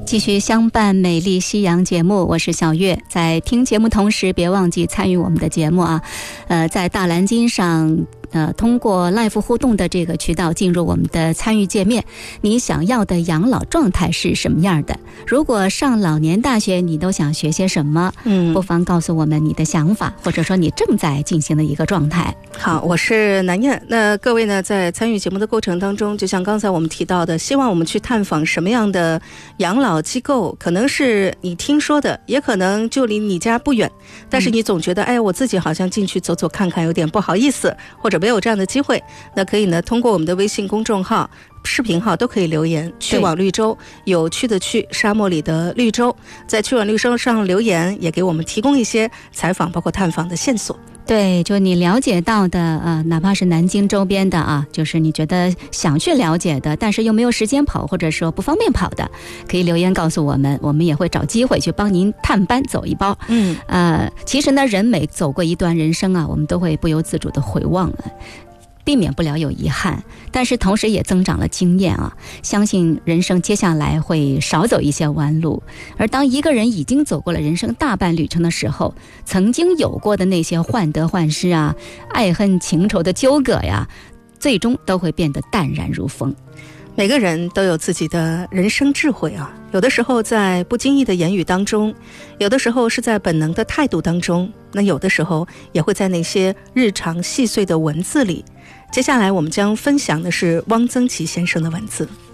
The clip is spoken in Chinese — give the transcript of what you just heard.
继续相伴美丽夕阳节目，我是小月。在听节目同时，别忘记参与我们的节目啊！在大蓝鲸上。通过 Live 互动的这个渠道进入我们的参与界面，你想要的养老状态是什么样的？如果上老年大学你都想学些什么？不妨告诉我们你的想法，或者说你正在进行的一个状态。 好，我是南燕。那各位呢，在参与节目的过程当中，就像刚才我们提到的，希望我们去探访什么样的养老机构，可能是你听说的，也可能就离你家不远，但是你总觉得哎，我自己好像进去走走看看有点不好意思，或者没有这样的机会，那可以呢通过我们的微信公众号、视频号都可以留言。去往绿洲，有趣的去，沙漠里的绿洲，在去往绿洲上留言，也给我们提供一些采访包括探访的线索。 对，就你了解到的哪怕是南京周边的啊，就是你觉得想去了解的，但是又没有时间跑，或者说不方便跑的，可以留言告诉我们，我们也会找机会去帮您探班走一包。其实呢，人每走过一段人生啊，我们都会不由自主的回望了，避免不了有遗憾，但是同时也增长了经验啊。相信人生接下来会少走一些弯路，而当一个人已经走过了人生大半旅程的时候，曾经有过的那些患得患失啊、爱恨情仇的纠葛呀，最终都会变得淡然如风。 每个人都有自己的人生智慧啊，有的时候在不经意的言语当中，有的时候是在本能的态度当中，那有的时候也会在那些日常细碎的文字里。接下来我们将分享的是汪曾祺先生的文字。